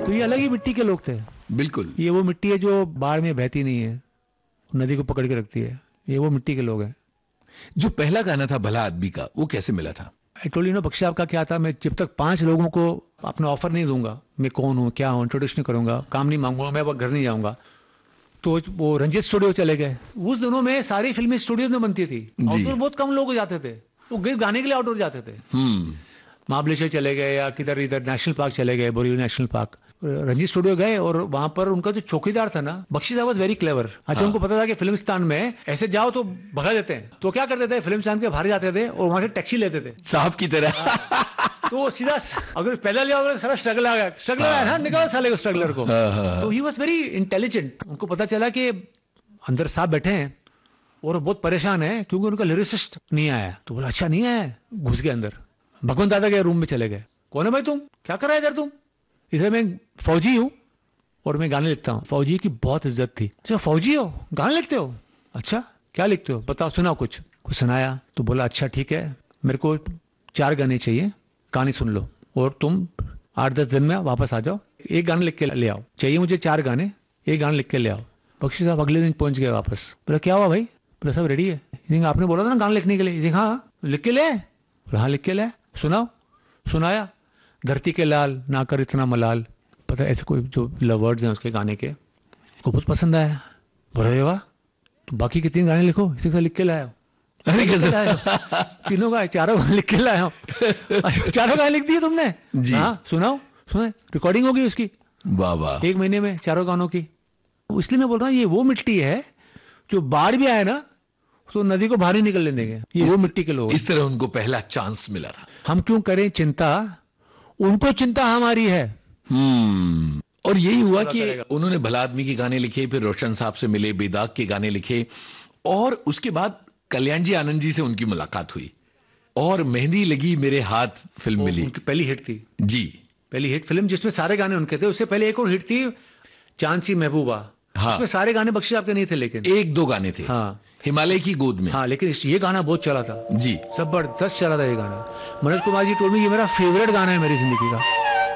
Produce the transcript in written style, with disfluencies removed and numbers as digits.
तो ये अलग ही मिट्टी के लोग थे। बिल्कुल। ये वो मिट्टी है जो बाढ़ में बहती नहीं है, नदी को पकड़ के रखती है। ये वो मिट्टी के लोग हैं। जो पहला गाना था भला आदमी का, वो कैसे मिला था? I told you know, Bakshi साहब का क्या था, मैं जब तक 5 लोगों को अपना ऑफर नहीं दूंगा, मैं कौन हूँ, क्या हूँ, इंट्रोड्यूस नहीं करूंगा, काम नहीं मांगूंगा, मैं वो घर नहीं जाऊंगा। तो वो रंजीत स्टूडियो चले गए। उस दिनों में सारी फिल्में स्टूडियो में बनती थी, आउटडोर बहुत कम लोग जाते थे, वो गाने के लिए आउटडोर जाते थे। महाबलेश्वर चले गए या किधर इधर नेशनल पार्क चले गए, Borivali national park, Ranjit studio गए और वहां पर उनका जो चौकीदार था ना, बख्शी साहब वाज वेरी क्लेवर। अच्छा, उनको पता था कि फिल्मिस्तान में ऐसे जाओ तो भगा देते हैं, तो क्या करते थे, फिल्मिस्तान के बाहर जाते थे और वहां से टैक्सी लेते थे साहब की तरह। तो सीधा अगर पैदल जाओ, सारा स्ट्रगल आ गया, स्ट्रगलर है ना, निकालो साले को स्ट्रगलर को। तो ही वाज वेरी इंटेलिजेंट। उनको पता चला कि अंदर साहब बैठे हैं और बहुत परेशान है क्योंकि उनका लिरिसिस्ट नहीं आया। तो बोला अच्छा नहीं आया, घुस गए अंदर, भगवंत दादा के रूम में चले गए। कौन है भाई तुम, क्या कर रहा है इधर तुम? इधर मैं फौजी हूँ और मैं गाने लिखता हूँ। फौजी की बहुत इज्जत थी। अच्छा फौजी हो, गाने लिखते हो? अच्छा क्या लिखते हो, बताओ, सुनाओ कुछ सुनाया। तो बोला अच्छा ठीक है, मेरे को 4 गाने चाहिए, कहानी सुन लो और तुम 8-10 दिन में वापस आ जाओ, एक गाना लिख के ले आओ। चाहिए मुझे 4 गाने, एक गाना लिख के ले आओ। बख्शी साहब अगले दिन पहुंच गए वापस। बोला क्या हुआ भाई? बोला सब रेडी है। आपने बोला था ना गाना लिखने के लिए। हाँ लिख के ले। हाँ लिख के ले, सुनाओ। सुनाया, धरती के लाल ना कर इतना मलाल, पता है ऐसे कोई जो वर्ड्स हैं उसके गाने के, को बहुत पसंद आया। बोला वाह, तो बाकी के 3 गाने लिखो, इसी से लिख के लाया। अरे कैसे लाया? तीनों गाने, 4 गाने लिख के लाया। 4 गाने लिख दिए तुमने? जी। हाँ सुनाओ, सुना, रिकॉर्डिंग होगी उसकी। वाह वाह। 1 महीने में 4 गानों की। इसलिए मैं बोल रहा हूँ ये वो मिट्टी है जो बाढ़ भी आए ना तो नदी को बाहर ही निकलने देंगे। ये वो मिट्टी के लोग। इस तरह उनको पहला चांस मिला था। हम क्यों करें चिंता, उनको चिंता हमारी है। और यही हुआ कि उन्होंने भला आदमी के गाने लिखे, फिर रोशन साहब से मिले, बेदाग के गाने लिखे और उसके बाद कल्याण जी आनंद जी से उनकी मुलाकात हुई और मेहंदी लगी मेरे हाथ फिल्म मिली। उनकी पहली हिट थी जी, पहली हिट फिल्म जिसमें सारे गाने उनके थे। उससे पहले एक और हिट थी चांद सी महबूबा। हाँ, उसमें सारे गाने बख्शी आपके नहीं थे, लेकिन 1-2 गाने थे। हाँ, हिमालय की गोद में। हाँ, लेकिन ये गाना बहुत चला था जी, जबरदस्त चला था ये गाना। मनोज कुमार जी टोल्ड मी ये मेरा फेवरेट गाना है मेरी जिंदगी का।